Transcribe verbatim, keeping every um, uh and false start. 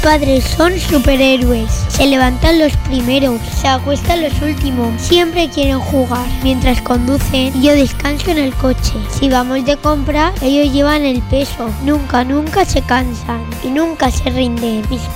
padres son superhéroes. Se levantan los primeros, se acuestan los últimos. Siempre quieren jugar. Mientras conducen, yo descanso en el coche. Si vamos de compra, ellos llevan el peso. Nunca, nunca se cansan y nunca se rinden. Mis